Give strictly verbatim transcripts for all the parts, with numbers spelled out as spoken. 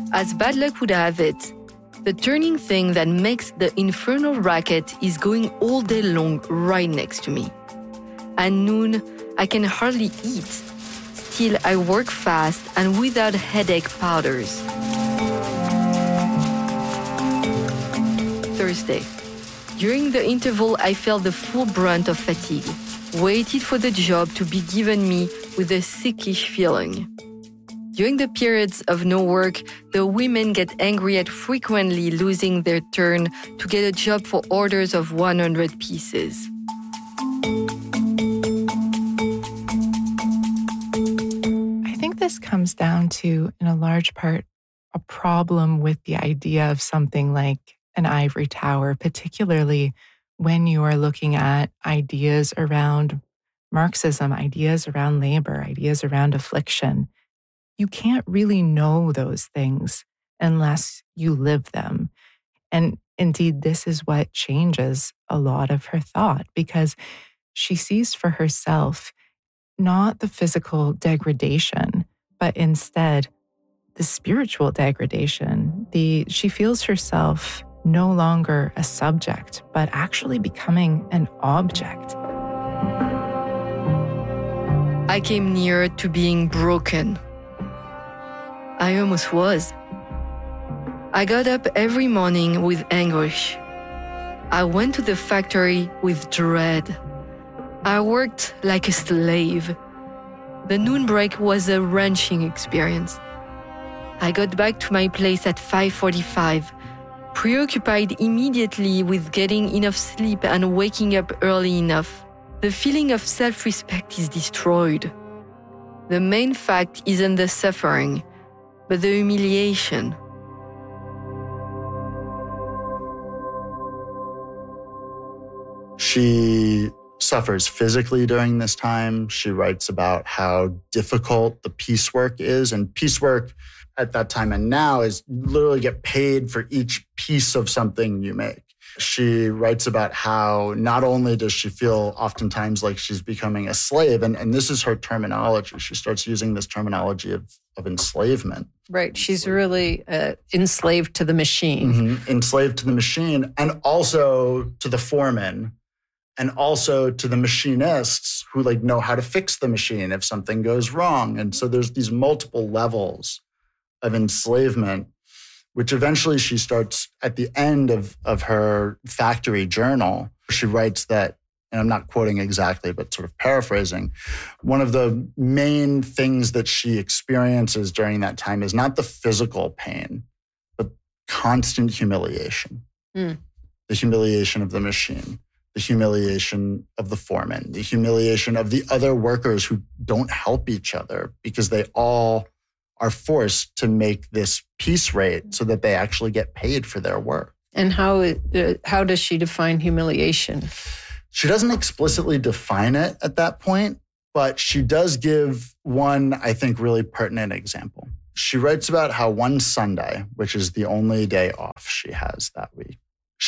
As bad luck would have it, the turning thing that makes the infernal racket is going all day long right next to me. At noon, I can hardly eat. Still, I work fast and without headache powders. Thursday. During the interval, I felt the full brunt of fatigue. Waited for the job to be given me with a sickish feeling. During the periods of no work, the women get angry at frequently losing their turn to get a job for orders of one hundred pieces. I think this comes down to, in a large part, a problem with the idea of something like an ivory tower, particularly when you are looking at ideas around Marxism, ideas around labor, ideas around affliction. You can't really know those things unless you live them. And indeed, this is what changes a lot of her thought, because she sees for herself not the physical degradation, but instead the spiritual degradation. The she feels herself no longer a subject, but actually becoming an object. I came near to being broken. I almost was. I got up every morning with anguish. I went to the factory with dread. I worked like a slave. The noon break was a wrenching experience. I got back to my place at five forty-five, preoccupied immediately with getting enough sleep and waking up early enough. The feeling of self-respect is destroyed. The main fact isn't the suffering, but the humiliation. She suffers physically during this time. She writes about how difficult the piecework is, and piecework at that time and now is literally get paid for each piece of something you make. She writes about how not only does she feel oftentimes like she's becoming a slave, and, and this is her terminology. She starts using this terminology of, of enslavement. Right. She's really uh, enslaved to the machine. Mm-hmm. Enslaved to the machine, and also to the foreman, and also to the machinists who like know how to fix the machine if something goes wrong. And so there's these multiple levels of enslavement, which eventually she starts at the end of, of her factory journal. She writes that, and I'm not quoting exactly, but sort of paraphrasing, one of the main things that she experiences during that time is not the physical pain, but constant humiliation. Mm. The humiliation of the machine, the humiliation of the foreman, the humiliation of the other workers who don't help each other because they all are forced to make this piece rate so that they actually get paid for their work. And how uh, how does she define humiliation? She doesn't explicitly define it at that point, but she does give one, I think, really pertinent example. She writes about how one Sunday, which is the only day off she has that week,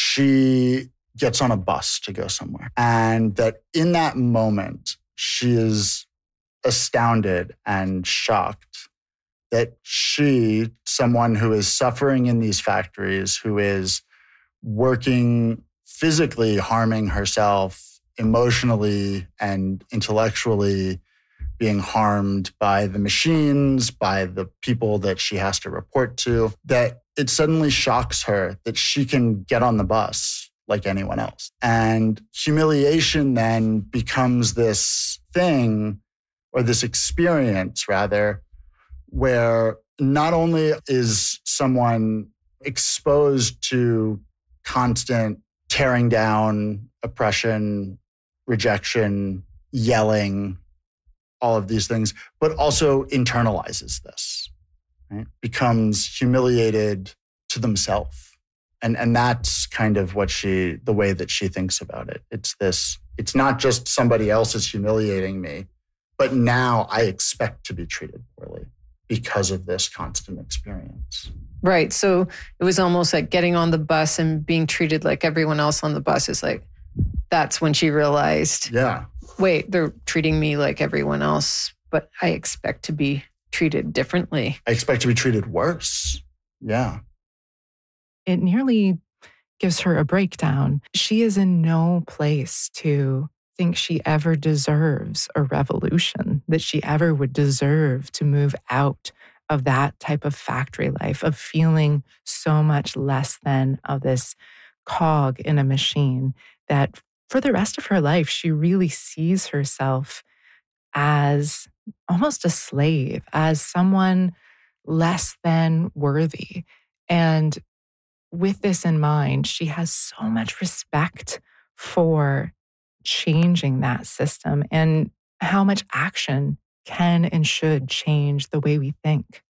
she gets on a bus to go somewhere. And that in that moment, she is astounded and shocked that she, someone who is suffering in these factories, who is working physically, harming herself, emotionally and intellectually being harmed by the machines, by the people that she has to report to, that it suddenly shocks her that she can get on the bus like anyone else. And humiliation then becomes this thing, or this experience rather, where not only is someone exposed to constant tearing down, oppression, rejection, yelling, all of these things, but also internalizes this, right? Becomes humiliated to themselves. And, and that's kind of what she, the way that she thinks about it. It's this, it's not just somebody else is humiliating me, but now I expect to be treated poorly because of this constant experience. Right. So it was almost like getting on the bus and being treated like everyone else on the bus is like, that's when she realized, yeah, wait, they're treating me like everyone else, but I expect to be treated differently. I expect to be treated worse. Yeah. It nearly gives her a breakdown. She is in no place to think she ever deserves a revolution, that she ever would deserve to move out of that type of factory life, of feeling so much less than of this cog in a machine, that for the rest of her life, she really sees herself as almost a slave, as someone less than worthy. And with this in mind, she has so much respect for changing that system and how much action can and should change the way we think.